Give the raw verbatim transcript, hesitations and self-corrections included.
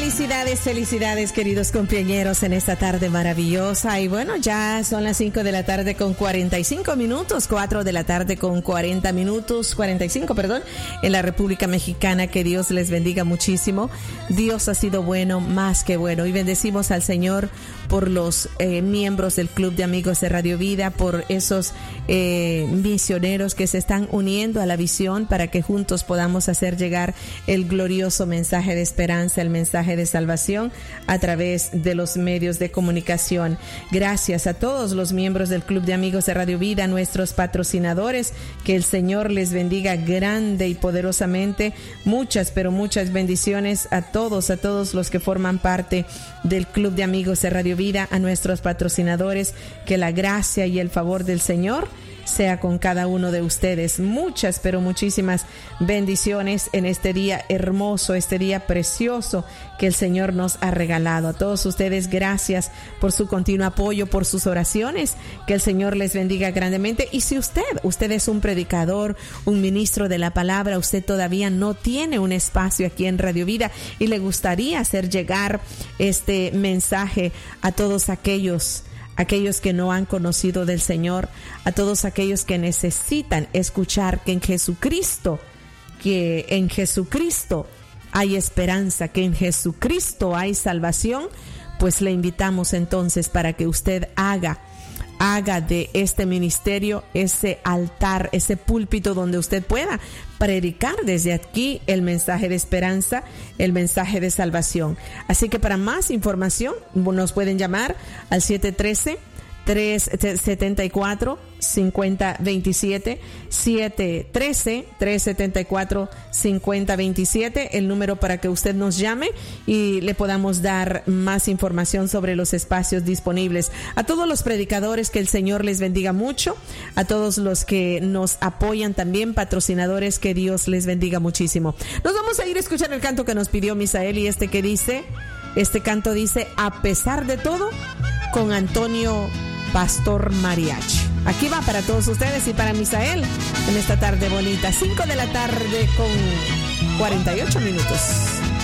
Felicidades, felicidades, queridos compañeros, en esta tarde maravillosa. Y bueno, ya son las cinco de la tarde con cuarenta y cinco minutos, cuatro de la tarde con cuarenta minutos, cuarenta y cinco, perdón, en la República Mexicana. Que Dios les bendiga muchísimo. Dios ha sido bueno, más que bueno. Y bendecimos al Señor por los eh, miembros del Club de Amigos de Radio Vida, por esos eh, misioneros que se están uniendo a la visión para que juntos podamos hacer llegar el glorioso mensaje de esperanza, el mensaje de salvación a través de los medios de comunicación. Gracias a todos los miembros del Club de Amigos de Radio Vida, nuestros patrocinadores, que el Señor les bendiga grande y poderosamente. Muchas, pero muchas bendiciones a todos, a todos los que forman parte del Club de Amigos de Radio Vida, a nuestros patrocinadores. Que la gracia y el favor del Señor sea con cada uno de ustedes. Muchas, pero muchísimas bendiciones en este día hermoso, este día precioso que el Señor nos ha regalado. A todos ustedes, gracias por su continuo apoyo, por sus oraciones. Que el Señor les bendiga grandemente. Y si usted, usted es un predicador, un ministro de la palabra, usted todavía no tiene un espacio aquí en Radio Vida y le gustaría hacer llegar este mensaje a todos aquellos aquellos que no han conocido del Señor, a todos aquellos que necesitan escuchar que en Jesucristo, que en Jesucristo hay esperanza, que en Jesucristo hay salvación, pues le invitamos entonces para que usted haga haga de este ministerio ese altar, ese púlpito donde usted pueda predicar desde aquí el mensaje de esperanza, el mensaje de salvación. Así que para más información nos pueden llamar al siete uno tres, tres siete cuatro, cinco cero dos siete, siete uno tres, tres siete cuatro, cinco cero dos siete, el número para que usted nos llame y le podamos dar más información sobre los espacios disponibles. A todos los predicadores, que el Señor les bendiga mucho. A todos los que nos apoyan también, patrocinadores, que Dios les bendiga muchísimo. Nos vamos a ir a escuchar el canto que nos pidió Misael, y este que dice, este canto dice: a pesar de todo, con Antonio Pastor Mariachi. Aquí va para todos ustedes y para Misael en esta tarde bonita, cinco de la tarde con cuarenta y ocho minutos.